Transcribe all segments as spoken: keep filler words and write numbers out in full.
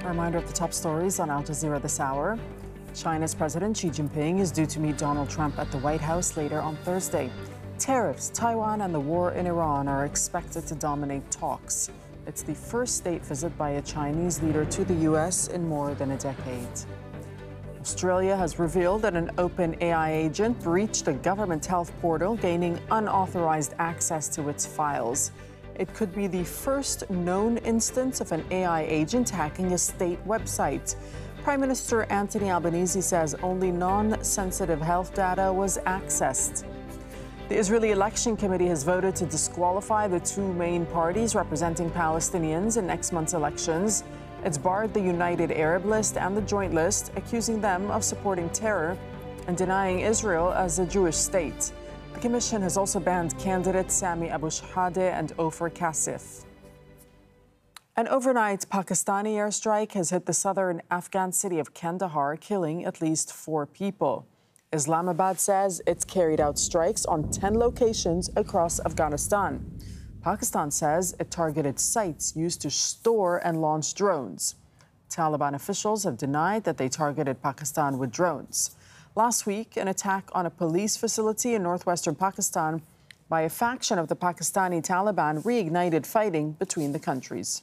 A reminder of the top stories on Al Jazeera this hour. China's President Xi Jinping is due to meet Donald Trump at the White House later on Thursday. Tariffs, Taiwan, and the war in Iran are expected to dominate talks. It's the first state visit by a Chinese leader to the U S in more than a decade. Australia has revealed that an open A I agent breached a government health portal, gaining unauthorized access to its files. It could be the first known instance of an A I agent hacking a state website. Prime Minister Anthony Albanese says only non-sensitive health data was accessed. The Israeli Election Committee has voted to disqualify the two main parties representing Palestinians in next month's elections. It's barred the United Arab List and the Joint List, accusing them of supporting terror and denying Israel as a Jewish state. The commission has also banned candidates Sami Abu Shahade and Ofer Kassif. An overnight Pakistani airstrike has hit the southern Afghan city of Kandahar, killing at least four people. Islamabad says it's carried out strikes on ten locations across Afghanistan. Pakistan says it targeted sites used to store and launch drones. Taliban officials have denied that they targeted Pakistan with drones. Last week, an attack on a police facility in northwestern Pakistan by a faction of the Pakistani Taliban reignited fighting between the countries.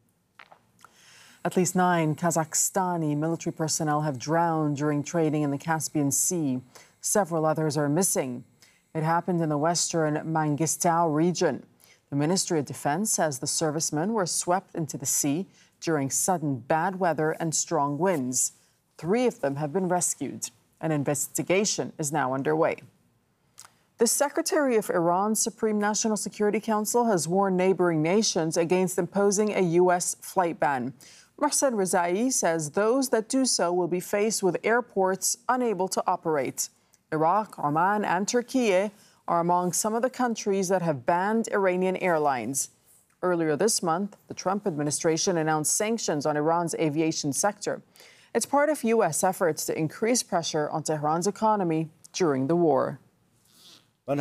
At least nine Kazakhstani military personnel have drowned during training in the Caspian Sea. Several others are missing. It happened in the western Mangistau region. The Ministry of Defense says the servicemen were swept into the sea during sudden bad weather and strong winds. Three of them have been rescued. An investigation is now underway. The Secretary of Iran's Supreme National Security Council has warned neighboring nations against imposing a U S flight ban. Mohsen Rezai says those that do so will be faced with airports unable to operate. Iraq, Oman, and Turkey are among some of the countries that have banned Iranian airlines. Earlier this month, the Trump administration announced sanctions on Iran's aviation sector. It's part of U S efforts to increase pressure on Tehran's economy during the war. I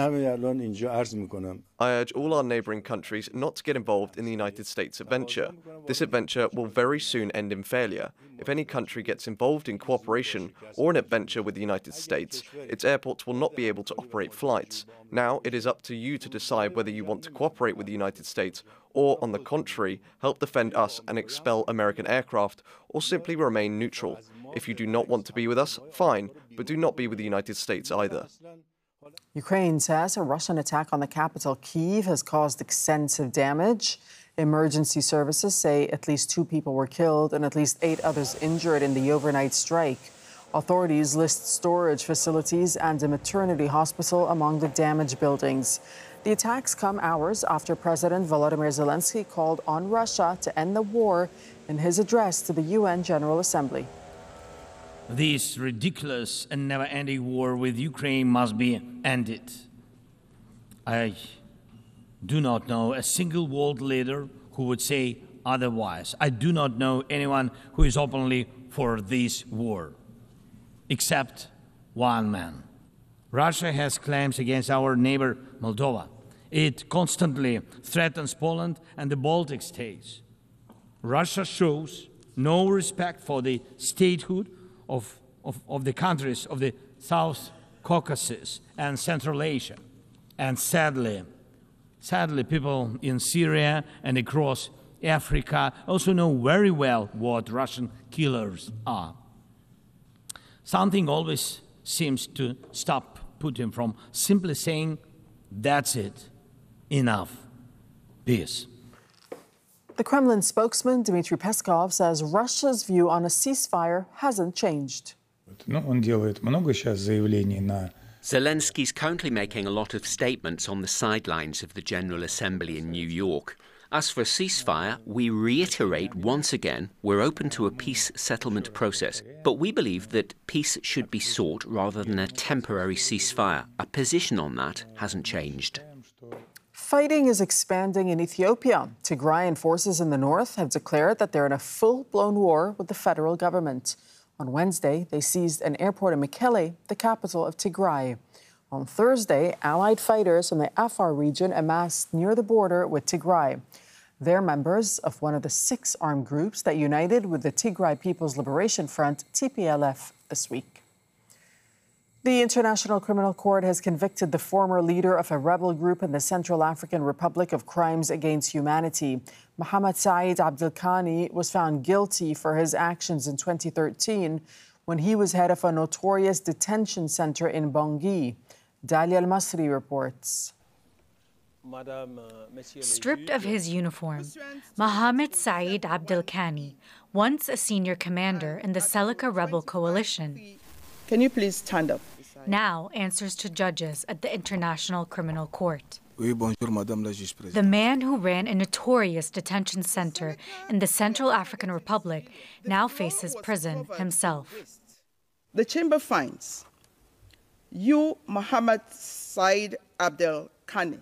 urge all our neighbouring countries not to get involved in the United States adventure. This adventure will very soon end in failure. If any country gets involved in cooperation or an adventure with the United States, its airports will not be able to operate flights. Now it is up to you to decide whether you want to cooperate with the United States or, on the contrary, help defend us and expel American aircraft, or simply remain neutral. If you do not want to be with us, fine, but do not be with the United States either. Ukraine says a Russian attack on the capital, Kyiv, has caused extensive damage. Emergency services say at least two people were killed and at least eight others injured in the overnight strike. Authorities list storage facilities and a maternity hospital among the damaged buildings. The attacks come hours after President Volodymyr Zelensky called on Russia to end the war in his address to the U N General Assembly. This ridiculous and never-ending war with Ukraine must be ended. I do not know a single world leader who would say otherwise. I do not know anyone who is openly for this war, except one man. Russia has claims against our neighbor Moldova. It constantly threatens Poland and the Baltic states. Russia shows no respect for the statehood Of, of, of the countries of the South Caucasus and Central Asia. And sadly, sadly, people in Syria and across Africa also know very well what Russian killers are. Something always seems to stop Putin from simply saying, that's it, enough, peace. The Kremlin spokesman, Dmitry Peskov, says Russia's view on a ceasefire hasn't changed. Zelensky's currently making a lot of statements on the sidelines of the General Assembly in New York. As for a ceasefire, we reiterate once again we're open to a peace settlement process, but we believe that peace should be sought rather than a temporary ceasefire. Our position on that hasn't changed. Fighting is expanding in Ethiopia. Tigrayan forces in the north have declared that they're in a full-blown war with the federal government. On Wednesday, they seized an airport in Mekelle, the capital of Tigray. On Thursday, allied fighters from the Afar region amassed near the border with Tigray. They're members of one of the six armed groups that united with the Tigray People's Liberation Front, T P L F, this week. The International Criminal Court has convicted the former leader of a rebel group in the Central African Republic of crimes against humanity. Mohamed Said Abdelkani was found guilty for his actions in twenty thirteen when he was head of a notorious detention center in Bangui. Dalia Al-Masri reports. Stripped of his uniform, Mohamed Said Abdelkani, once a senior commander in the Seleka rebel coalition, can you please stand up? Now answers to judges at the International Criminal Court. Oui, bonjour, Madame la Juge Présidente. The man who ran a notorious detention center in the Central African Republic now faces prison himself. The chamber finds you, Mohamed Said Abdelkani,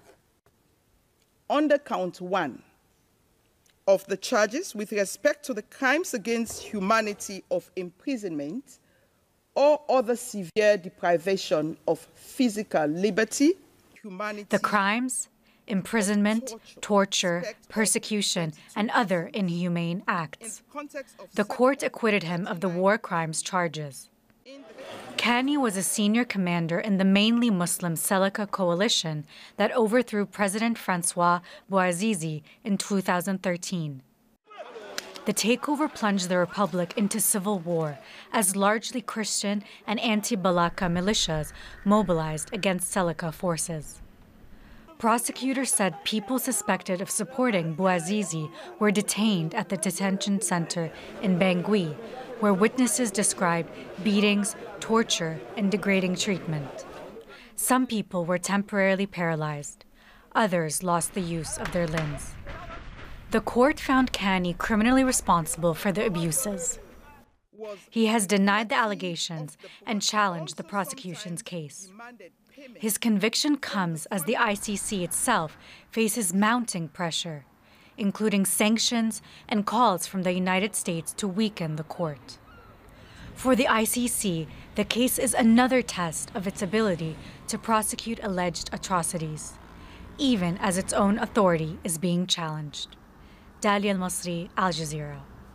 under count one of the charges with respect to the crimes against humanity of imprisonment or other severe deprivation of physical liberty, humanity. The crimes, imprisonment, torture, persecution, and other inhumane acts. The court acquitted him of the war crimes charges. Kani was a senior commander in the mainly Muslim Seleka coalition that overthrew President Francois Bouazizi in two thousand thirteen. The takeover plunged the republic into civil war as largely Christian and anti-Balaka militias mobilized against Seleka forces. Prosecutors said people suspected of supporting Bouazizi were detained at the detention center in Bangui, where witnesses described beatings, torture, and degrading treatment. Some people were temporarily paralyzed. Others lost the use of their limbs. The court found Kani criminally responsible for the abuses. He has denied the allegations and challenged the prosecution's case. His conviction comes as the I C C itself faces mounting pressure, including sanctions and calls from the United States to weaken the court. For the I C C, the case is another test of its ability to prosecute alleged atrocities, even as its own authority is being challenged. Dalia Al-Masri, Al Jazeera.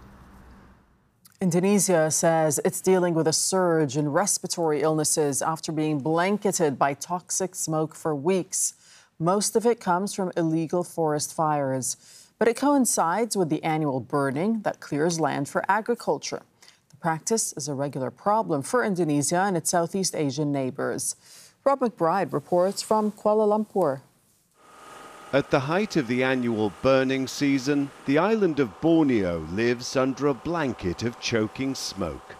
Indonesia says it's dealing with a surge in respiratory illnesses after being blanketed by toxic smoke for weeks. Most of it comes from illegal forest fires, but it coincides with the annual burning that clears land for agriculture. The practice is a regular problem for Indonesia and its Southeast Asian neighbors. Rob McBride reports from Kuala Lumpur. At the height of the annual burning season, the island of Borneo lives under a blanket of choking smoke.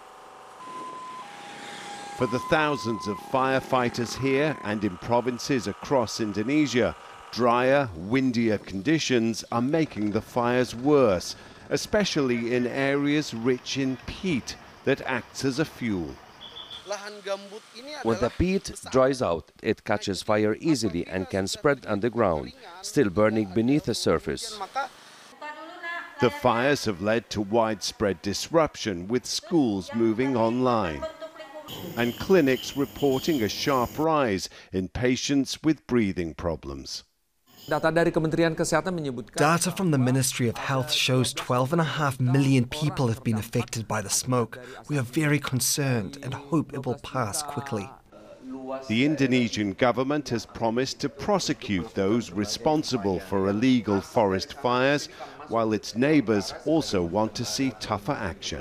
For the thousands of firefighters here and in provinces across Indonesia, drier, windier conditions are making the fires worse, especially in areas rich in peat that acts as a fuel. When the peat dries out, it catches fire easily and can spread underground, still burning beneath the surface. The fires have led to widespread disruption, with schools moving online and clinics reporting a sharp rise in patients with breathing problems. Data from the Ministry of Health shows twelve and a half million people have been affected by the smoke. We are very concerned and hope it will pass quickly. The Indonesian government has promised to prosecute those responsible for illegal forest fires, while its neighbors also want to see tougher action.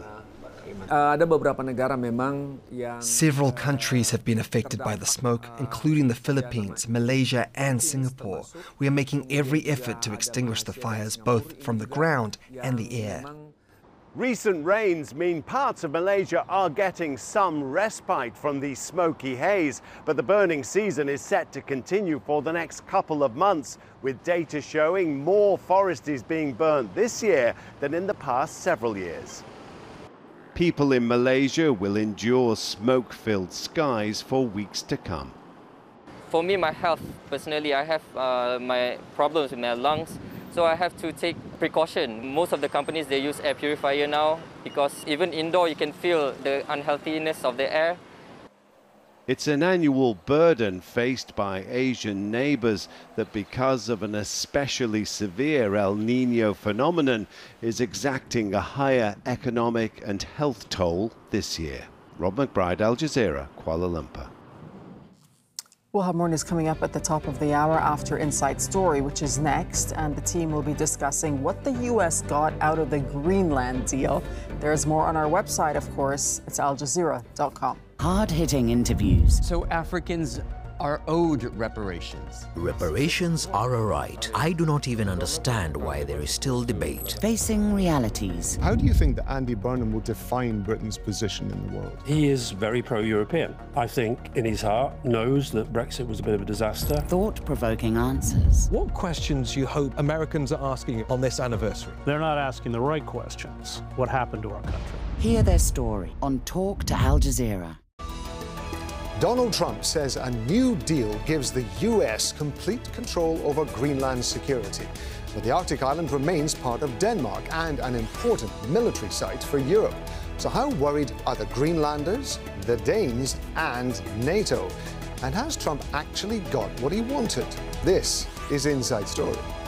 Several countries have been affected by the smoke, including the Philippines, Malaysia and Singapore. We are making every effort to extinguish the fires, both from the ground and the air. Recent rains mean parts of Malaysia are getting some respite from the smoky haze, but the burning season is set to continue for the next couple of months, with data showing more forest is being burned this year than in the past several years. People in Malaysia will endure smoke-filled skies for weeks to come. For me, my health, personally, I have uh, my problems with my lungs, so I have to take precaution. Most of the companies, they use air purifier now, because even indoor you can feel the unhealthiness of the air. It's an annual burden faced by Asian neighbours that, because of an especially severe El Niño phenomenon, is exacting a higher economic and health toll this year. Rob McBride, Al Jazeera, Kuala Lumpur. We'll have more news coming up at the top of the hour after Inside Story, which is next, and the team will be discussing what the U S got out of the Greenland deal. There's more on our website, of course. It's al jazeera dot com. Hard-hitting interviews. So Africans are owed reparations. Reparations are a right. I do not even understand why there is still debate. Facing realities. How do you think that Andy Burnham will define Britain's position in the world? He is very pro-European. I think in his heart knows that Brexit was a bit of a disaster. Thought-provoking answers. What questions do you hope Americans are asking on this anniversary? They're not asking the right questions. What happened to our country? Hear their story on Talk to Al Jazeera. Donald Trump says a new deal gives the U S complete control over Greenland's security. But the Arctic island remains part of Denmark and an important military site for Europe. So how worried are the Greenlanders, the Danes, and NATO? And has Trump actually got what he wanted? This is Inside Story.